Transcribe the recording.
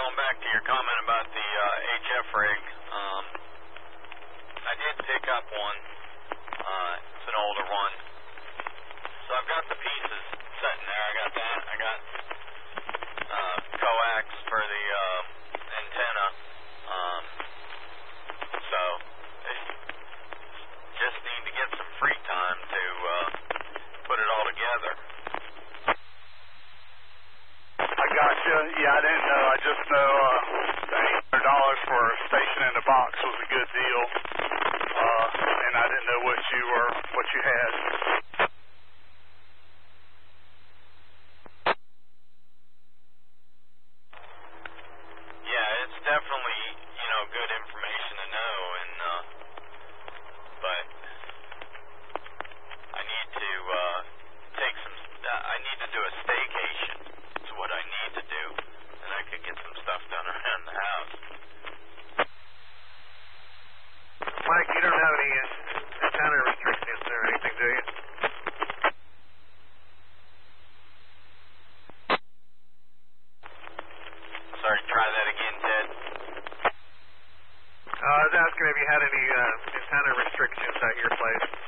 going back to your comment about the HF rig. I did pick up one. It's an older one. So I've got the pieces sitting there. I got that. I got coax for the antenna. So just need to get some free time to put it all together. I gotcha. Yeah, I didn't know. I just know $800 for a station in the box was a good deal, and I didn't know what you had. Yeah, it's definitely good information to know, and but I need to take some. I need to do a staycation. Is what I need to do, and I could get some stuff done around the house. Mike, you don't have any antenna restrictions or anything, do you? Sorry, try that again, Ted. I was asking if you had any antenna restrictions at your place.